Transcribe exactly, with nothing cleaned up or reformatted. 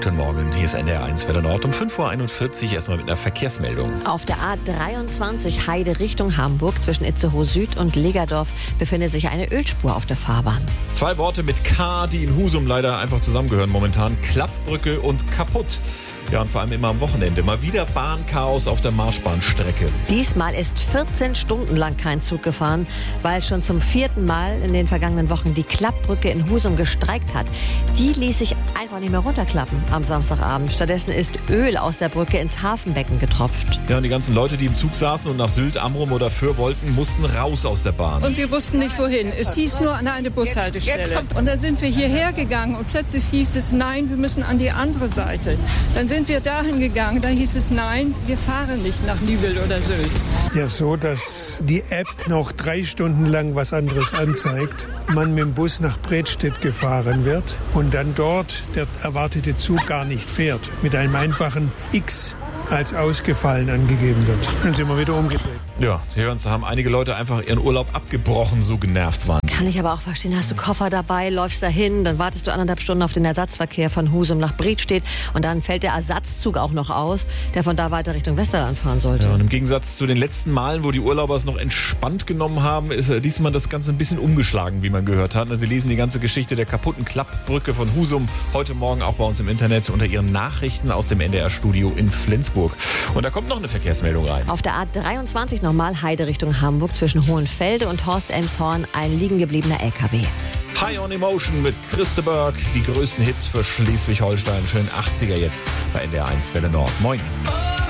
Guten Morgen, hier ist N D R eins Welle Nord um fünf Uhr einundvierzig. Erstmal mit einer Verkehrsmeldung. Auf der A dreiundzwanzig Heide Richtung Hamburg zwischen Itzehoe Süd und Legerdorf befindet sich eine Ölspur auf der Fahrbahn. Zwei Worte mit K, die in Husum leider einfach zusammengehören momentan. Klappbrücke und kaputt. Ja, und vor allem immer am Wochenende. Mal wieder Bahnchaos auf der Marschbahnstrecke. Diesmal ist vierzehn Stunden lang kein Zug gefahren, weil schon zum vierten Mal in den vergangenen Wochen die Klappbrücke in Husum gestreikt hat. Die ließ sich einfach nicht mehr runterklappen am Samstagabend. Stattdessen ist Öl aus der Brücke ins Hafenbecken getropft. Ja, und die ganzen Leute, die im Zug saßen und nach Sylt, Amrum oder Föhr wollten, mussten raus aus der Bahn. Und wir wussten nicht wohin. Es hieß nur an eine Bushaltestelle. Und dann sind wir hierher gegangen und plötzlich hieß es, nein, wir müssen an die andere Seite. Dann sind wir dahin gegangen, da hieß es, nein, wir fahren nicht nach Nübel oder Sylt. Ja, so, dass die App noch drei Stunden lang was anderes anzeigt, man mit dem Bus nach Bredstedt gefahren wird und dann dort der erwartete Zug gar nicht fährt, mit einem einfachen X als ausgefallen angegeben wird. Dann sind wir wieder umgedreht. Ja, Sie hören es, da haben einige Leute einfach ihren Urlaub abgebrochen, so genervt waren. Kann ich aber auch verstehen. Hast du Koffer dabei, läufst dahin, dann wartest du anderthalb Stunden auf den Ersatzverkehr von Husum nach Bredstedt und dann fällt der Ersatzzug auch noch aus, der von da weiter Richtung Westerland fahren sollte. Ja, und im Gegensatz zu den letzten Malen, wo die Urlauber es noch entspannt genommen haben, ist diesmal das Ganze ein bisschen umgeschlagen, wie man gehört hat. Sie lesen die ganze Geschichte der kaputten Klappbrücke von Husum heute Morgen auch bei uns im Internet unter Ihren Nachrichten aus dem N D R-Studio in Flensburg. Und da kommt noch eine Verkehrsmeldung rein. Auf der A dreiundzwanzig nochmal Heide Richtung Hamburg zwischen Hohenfelde und Horst-Elmshorn ein liegen gebliebener L K W. High on Emotion mit Christe Berg. Die größten Hits für Schleswig-Holstein. Schön achtziger jetzt bei N D R eins Welle Nord. Moin.